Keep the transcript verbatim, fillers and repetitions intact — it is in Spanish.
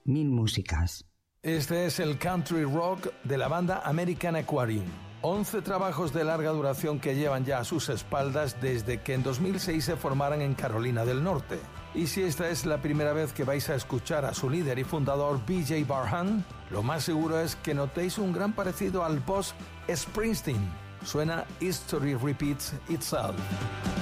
Mil músicas. Este es el country rock de la banda American Aquarium. once trabajos de larga duración que llevan ya a sus espaldas desde que en dos mil seis se formaran en Carolina del Norte. Y si esta es la primera vez que vais a escuchar a su líder y fundador B J Barham, lo más seguro es que notéis un gran parecido al boss Springsteen. Suena History Repeats Itself.